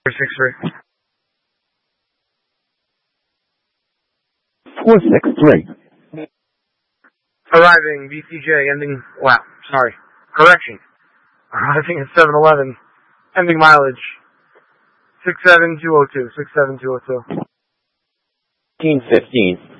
463. 463. Arriving, BCJ, ending, wow, sorry, correction. Arriving at 7-Eleven, ending mileage, 67202, 67202. 1515.